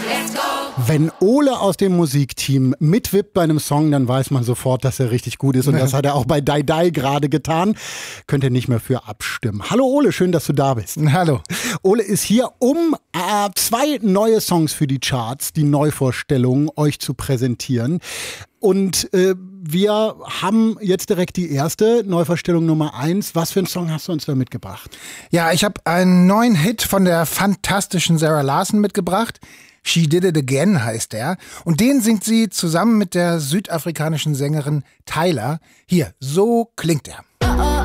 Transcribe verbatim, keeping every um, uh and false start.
Wenn Ole aus dem Musikteam mitwippt bei einem Song, dann weiß man sofort, dass er richtig gut ist. Und das hat er auch bei Die Die gerade getan. Könnt ihr nicht mehr für abstimmen. Hallo Ole, schön, dass du da bist. Hallo. Ole ist hier, um äh, zwei neue Songs für die Charts, die Neuvorstellungen, euch zu präsentieren. Und äh, wir haben jetzt direkt die erste Neuvorstellung Nummer eins. Was für einen Song hast du uns da mitgebracht? Ja, ich habe einen neuen Hit von der fantastischen Zara Larsson mitgebracht. She Did It Again heißt er. Und den singt sie zusammen mit der südafrikanischen Sängerin Tyla. Hier, so klingt er. Oh, oh,